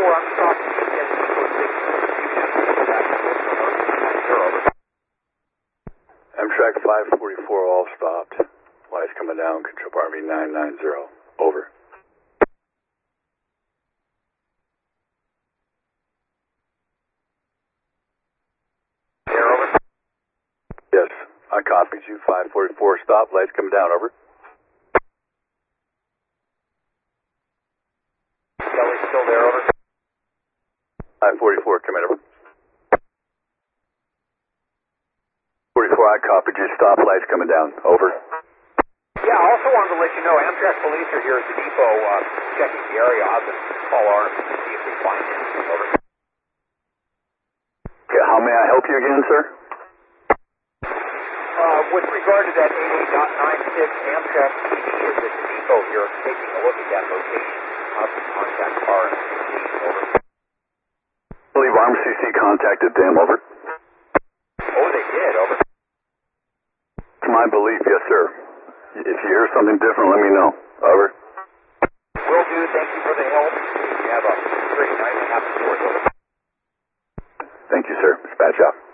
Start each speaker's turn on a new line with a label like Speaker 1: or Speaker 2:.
Speaker 1: I'm stopping GPS Eco 6.
Speaker 2: Amtrak 544 all stopped. Lights coming down, control RV 990. Over.
Speaker 1: There, over.
Speaker 2: Yes, I copied you. 544 stop. Lights coming down. Over.
Speaker 1: Kelly still there, over.
Speaker 2: 544 come in. Over. 44, I copied you. Stop. Lights coming down. Over.
Speaker 1: Yeah, I also wanted to let you know Amtrak police are here at the depot checking the area. I'll just call Arms to see if they find anything. Over.
Speaker 2: Okay, how may I help you again, sir?
Speaker 1: With regard to that 88.96, Amtrak PD is at the depot here taking a look at that location. I'll have to contact RMCC. Over.
Speaker 2: I believe RMCC contacted them. Over.
Speaker 1: Oh, they did. Over.
Speaker 2: It's my belief, yes, sir. If you hear something different, let me know. Over.
Speaker 1: Will do. Thank you for the help. You have a great night and happy 4th. Over.
Speaker 2: Thank you, sir. Dispatch out.